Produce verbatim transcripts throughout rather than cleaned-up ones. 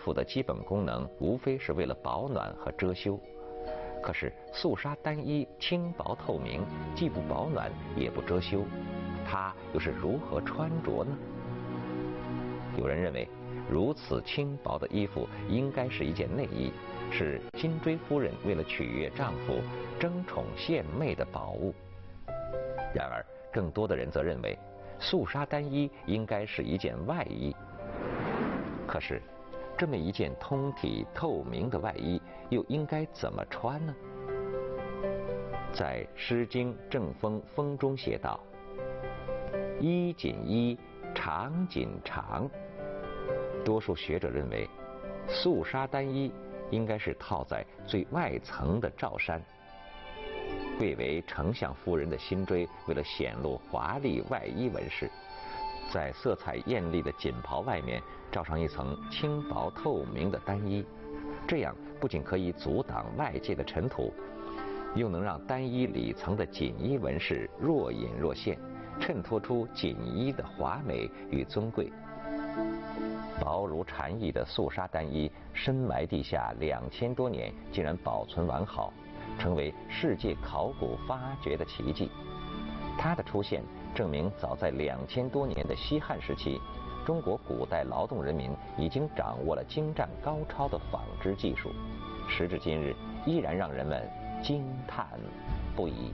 服的基本功能无非是为了保暖和遮羞。可是素纱单衣轻薄透明，既不保暖也不遮羞，它又是如何穿着呢？有人认为，如此轻薄的衣服应该是一件内衣，是金锥夫人为了取悦丈夫、争宠献媚的宝物。然而，更多的人则认为，素纱单衣应该是一件外衣。可是，这么一件通体透明的外衣，又应该怎么穿呢？在《诗经·正风·风》中写道：“衣锦衣，长锦长。”多数学者认为，素纱单衣应该是套在最外层的罩衫。贵为丞相夫人的辛追，为了显露华丽外衣纹饰，在色彩艳丽的锦袍外面罩上一层轻薄透明的单衣，这样不仅可以阻挡外界的尘土，又能让单衣里层的锦衣纹饰若隐若现，衬托出锦衣的华美与尊贵。薄如蝉翼的素纱单衣深埋地下两千多年，竟然保存完好，成为世界考古发掘的奇迹。它的出现证明，早在两千多年的西汉时期，中国古代劳动人民已经掌握了精湛高超的纺织技术，时至今日依然让人们惊叹不已。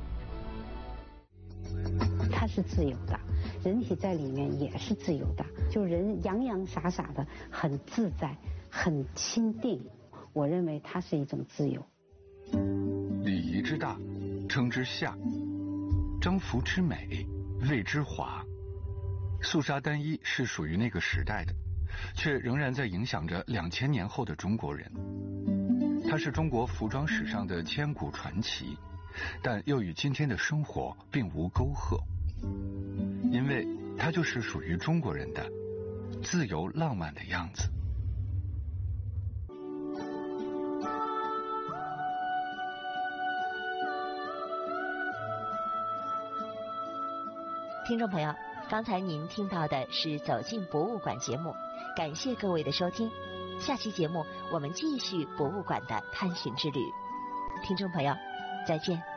它是自由的，人体在里面也是自由的，就人洋洋洒洒的，很自在，很亲定。我认为它是一种自由。 礼仪之大，称之夏；征服之美，谓之华。素纱单衣是属于那个时代的，却仍然在影响着两千年后的中国人。它是中国服装史上的千古传奇，但又与今天的生活并无沟壑，因为它就是属于中国人的自由浪漫的样子。 听众朋友，刚才您听到的是走进博物馆节目，感谢各位的收听。下期节目我们继续博物馆的探寻之旅。听众朋友，再见。